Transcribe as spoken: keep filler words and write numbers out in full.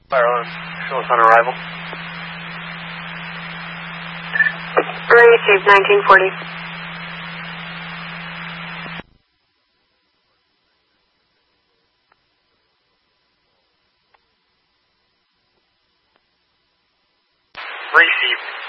Fire show us on arrival. Received, nineteen forty. Received.